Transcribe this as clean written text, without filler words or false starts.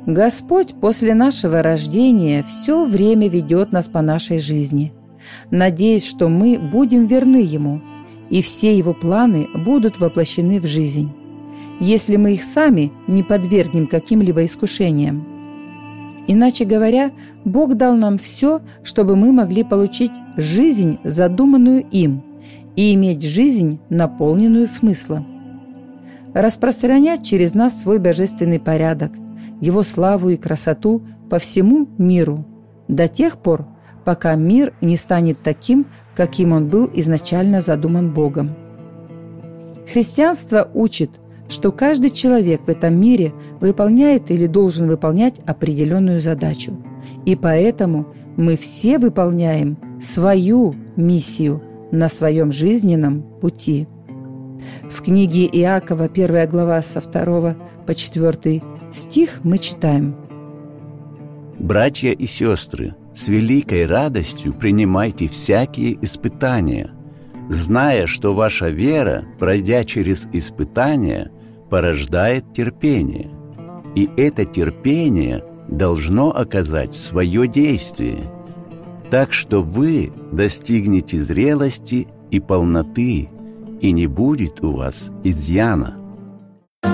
Господь после нашего рождения все время ведет нас по нашей жизни, надеясь, что мы будем верны Ему, и все Его планы будут воплощены в жизнь, если мы их сами не подвергнем каким-либо искушениям. Иначе говоря, Бог дал нам все, чтобы мы могли получить жизнь, задуманную им, и иметь жизнь, наполненную смыслом. Распространять через нас свой божественный порядок, Его славу и красоту по всему миру, до тех пор, пока мир не станет таким, каким он был изначально задуман Богом. Христианство учит, что каждый человек в этом мире выполняет или должен выполнять определенную задачу, и поэтому мы все выполняем свою миссию на своем жизненном пути. В книге Иакова, 1 глава, со 2 по 4 стих мы читаем: «Братья и сестры, с великой радостью принимайте всякие испытания, зная, что ваша вера, пройдя через испытания, порождает терпение, и это терпение должно оказать свое действие, так что вы достигнете зрелости и полноты, и не будет у вас изъяна».